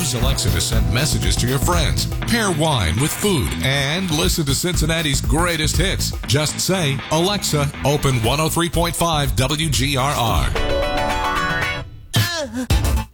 Use Alexa to send messages to your friends, pair wine with food, and listen to Cincinnati's greatest hits. Just say, Alexa, open 103.5 WGRR.